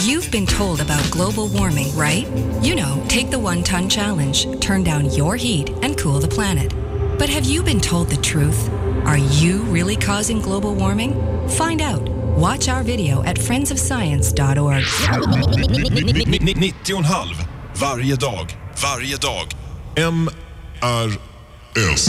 You've been told about global warming, right? You know, take the 1 ton challenge, turn down your heat and cool the planet. But have you been told the truth? Are you really causing global warming? Find out. Watch our video at friendsofscience.org. 90,5 varje dag. MRS.